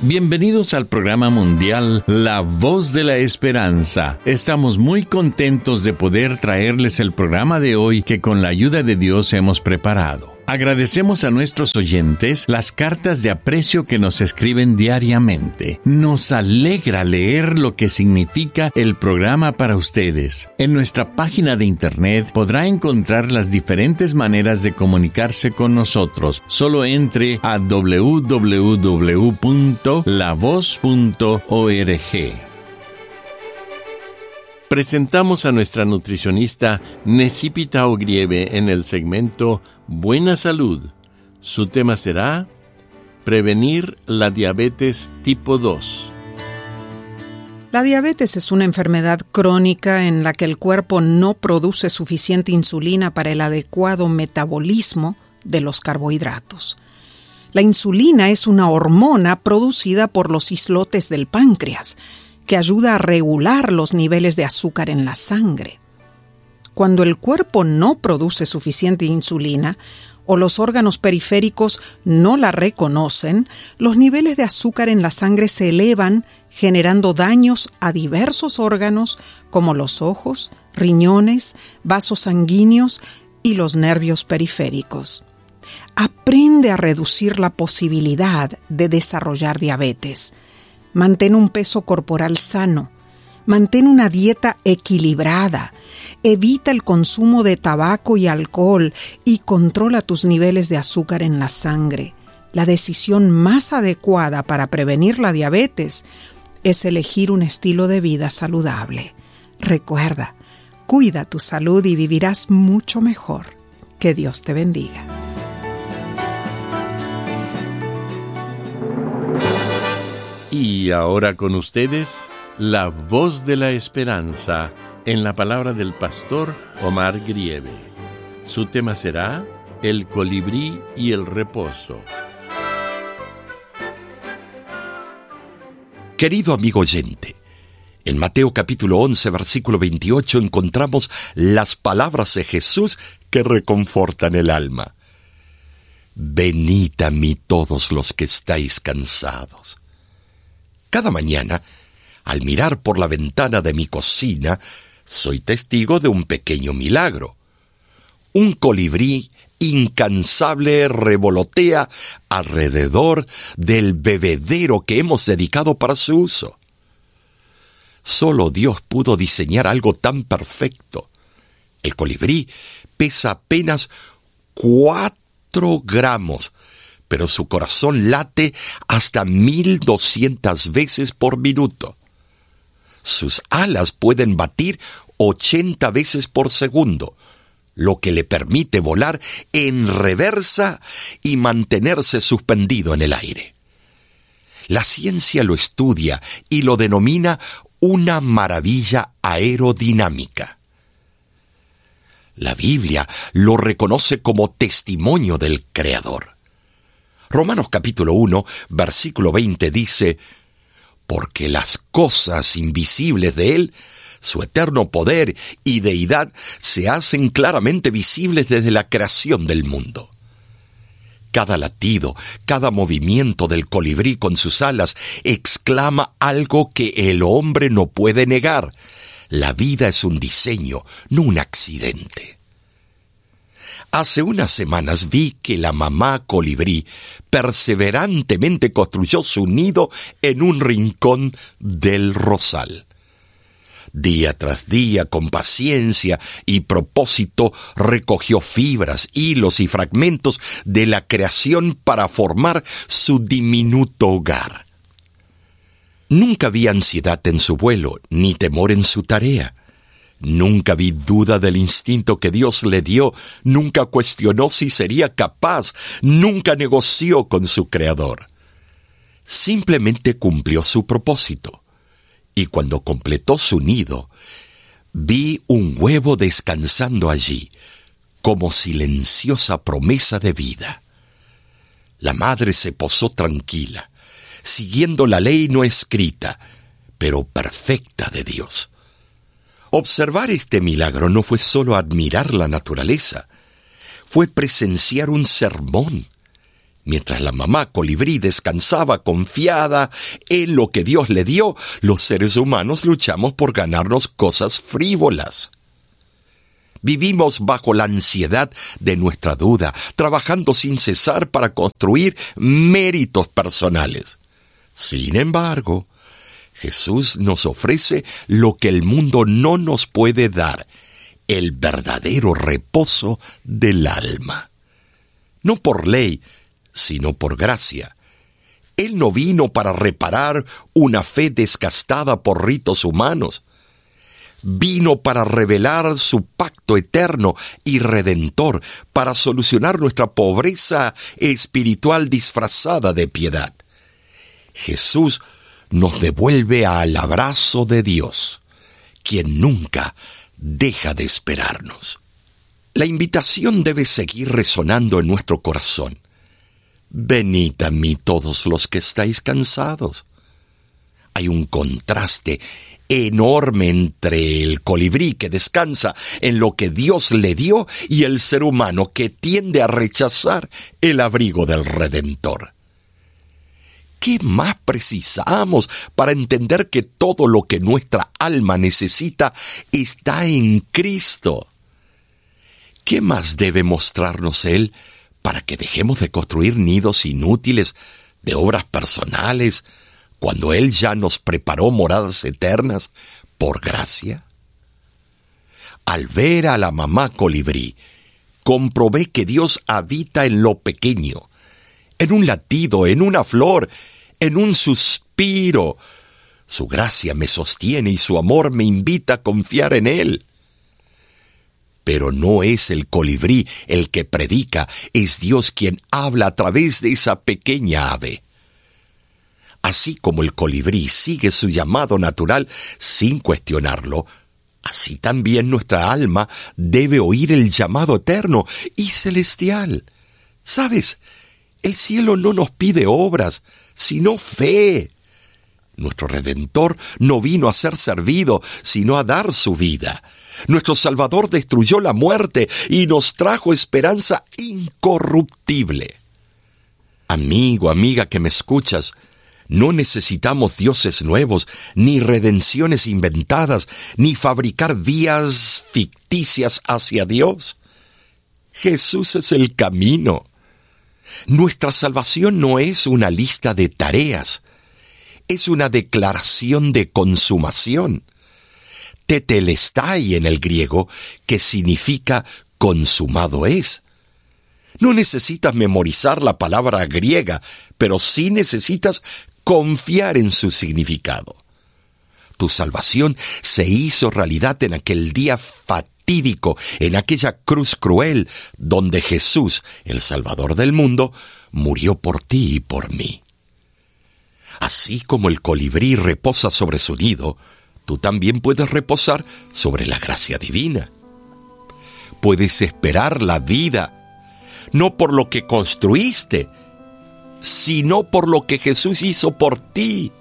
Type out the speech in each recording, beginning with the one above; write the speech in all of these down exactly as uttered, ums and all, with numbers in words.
Bienvenidos al programa mundial La Voz de la Esperanza. Estamos muy contentos de poder traerles el programa de hoy que con la ayuda de Dios hemos preparado. Agradecemos a nuestros oyentes las cartas de aprecio que nos escriben diariamente. Nos alegra leer lo que significa el programa para ustedes. En nuestra página de internet podrá encontrar las diferentes maneras de comunicarse con nosotros. Solo entre a doble u doble u doble u punto la voz punto org. Presentamos a nuestra nutricionista Necipita Ogrieve en el segmento Buena Salud. Su tema será Prevenir la diabetes tipo dos. La diabetes es una enfermedad crónica en la que el cuerpo no produce suficiente insulina para el adecuado metabolismo de los carbohidratos. La insulina es una hormona producida por los islotes del páncreas, que ayuda a regular los niveles de azúcar en la sangre. Cuando el cuerpo no produce suficiente insulina o los órganos periféricos no la reconocen, los niveles de azúcar en la sangre se elevan, generando daños a diversos órganos como los ojos, riñones, vasos sanguíneos y los nervios periféricos. Aprende a reducir la posibilidad de desarrollar diabetes. Mantén un peso corporal sano. Mantén una dieta equilibrada. Evita el consumo de tabaco y alcohol y controla tus niveles de azúcar en la sangre. La decisión más adecuada para prevenir la diabetes es elegir un estilo de vida saludable. Recuerda, cuida tu salud y vivirás mucho mejor. Que Dios te bendiga. Y ahora con ustedes, la voz de la esperanza en la palabra del pastor Omar Grieve. Su tema será el colibrí y el reposo. Querido amigo oyente, en Mateo capítulo once, versículo veintiocho, encontramos las palabras de Jesús que reconfortan el alma. Venid a mí todos los que estáis cansados. Cada mañana, al mirar por la ventana de mi cocina, soy testigo de un pequeño milagro. Un colibrí incansable revolotea alrededor del bebedero que hemos dedicado para su uso. Solo Dios pudo diseñar algo tan perfecto. El colibrí pesa apenas cuatro gramos, pero su corazón late hasta mil doscientas veces por minuto. Sus alas pueden batir ochenta veces por segundo, lo que le permite volar en reversa y mantenerse suspendido en el aire. La ciencia lo estudia y lo denomina una maravilla aerodinámica. La Biblia lo reconoce como testimonio del Creador. Romanos capítulo uno, versículo veinte dice, porque las cosas invisibles de Él, su eterno poder y deidad, se hacen claramente visibles desde la creación del mundo. Cada latido, cada movimiento del colibrí con sus alas exclama algo que el hombre no puede negar. La vida es un diseño, no un accidente. Hace unas semanas vi que la mamá colibrí perseverantemente construyó su nido en un rincón del rosal. Día tras día, con paciencia y propósito, recogió fibras, hilos y fragmentos de la creación para formar su diminuto hogar. Nunca vi ansiedad en su vuelo, ni temor en su tarea. Nunca vi duda del instinto que Dios le dio, nunca cuestionó si sería capaz, nunca negoció con su Creador. Simplemente cumplió su propósito. Y cuando completó su nido, vi un huevo descansando allí, como silenciosa promesa de vida. La madre se posó tranquila, siguiendo la ley no escrita, pero perfecta de Dios. Observar este milagro no fue solo admirar la naturaleza, fue presenciar un sermón. Mientras la mamá colibrí descansaba confiada en lo que Dios le dio, los seres humanos luchamos por ganarnos cosas frívolas. Vivimos bajo la ansiedad de nuestra duda, trabajando sin cesar para construir méritos personales. Sin embargo, Jesús nos ofrece lo que el mundo no nos puede dar, el verdadero reposo del alma. No por ley, sino por gracia. Él no vino para reparar una fe desgastada por ritos humanos. Vino para revelar su pacto eterno y redentor, para solucionar nuestra pobreza espiritual disfrazada de piedad. Jesús nos devuelve al abrazo de Dios, quien nunca deja de esperarnos. La invitación debe seguir resonando en nuestro corazón. Venid a mí todos los que estáis cansados. Hay un contraste enorme entre el colibrí que descansa en lo que Dios le dio y el ser humano que tiende a rechazar el abrigo del Redentor. ¿Qué más precisamos para entender que todo lo que nuestra alma necesita está en Cristo? ¿Qué más debe mostrarnos Él para que dejemos de construir nidos inútiles de obras personales cuando Él ya nos preparó moradas eternas por gracia? Al ver a la mamá colibrí, comprobé que Dios habita en lo pequeño, en un latido, en una flor, en un suspiro. Su gracia me sostiene y su amor me invita a confiar en Él. Pero no es el colibrí el que predica, es Dios quien habla a través de esa pequeña ave. Así como el colibrí sigue su llamado natural sin cuestionarlo, así también nuestra alma debe oír el llamado eterno y celestial. ¿Sabes? El cielo no nos pide obras, sino fe. Nuestro Redentor no vino a ser servido, sino a dar su vida. Nuestro Salvador destruyó la muerte y nos trajo esperanza incorruptible. Amigo, amiga que me escuchas, no necesitamos dioses nuevos, ni redenciones inventadas, ni fabricar vías ficticias hacia Dios. Jesús es el camino. Nuestra salvación no es una lista de tareas, es una declaración de consumación. Tetelestai en el griego, que significa consumado es. No necesitas memorizar la palabra griega, pero sí necesitas confiar en su significado. Tu salvación se hizo realidad en aquel día fatídico, en aquella cruz cruel, donde Jesús, el Salvador del mundo, murió por ti y por mí. Así como el colibrí reposa sobre su nido, tú también puedes reposar sobre la gracia divina. Puedes esperar la vida, no por lo que construiste, sino por lo que Jesús hizo por ti.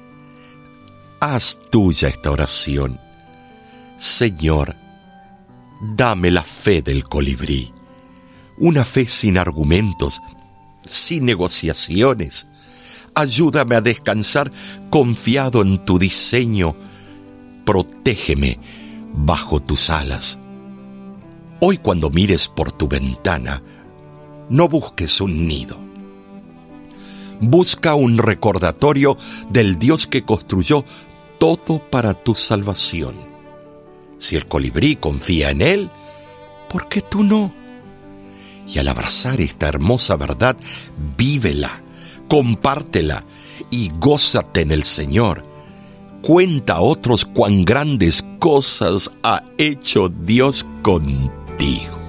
Haz tuya esta oración. Señor, dame la fe del colibrí, una fe sin argumentos, sin negociaciones. Ayúdame a descansar confiado en tu diseño. Protégeme bajo tus alas. Hoy, cuando mires por tu ventana, no busques un nido. Busca un recordatorio del Dios que construyó todo para tu salvación. Si el colibrí confía en Él, ¿por qué tú no? Y al abrazar esta hermosa verdad, vívela, compártela y gózate en el Señor. Cuenta a otros cuán grandes cosas ha hecho Dios contigo.